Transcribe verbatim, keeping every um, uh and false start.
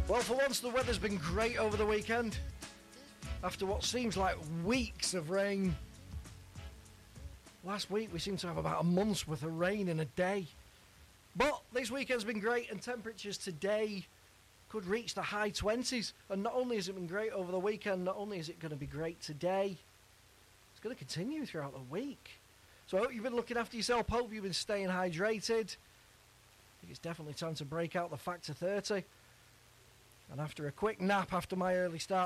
Well, for once the weather's been great over the weekend. After what seems like weeks of rain. Last week we seemed to have about a month's worth of rain in a day. But this weekend's been great, and temperatures today could reach the high twenties. And not only has it been great over the weekend, not only is it going to be great today, it's going to continue throughout the week. So I hope you've been looking after yourself, hope you've been staying hydrated. I think it's definitely time to break out the Factor thirty. And after a quick nap after my early start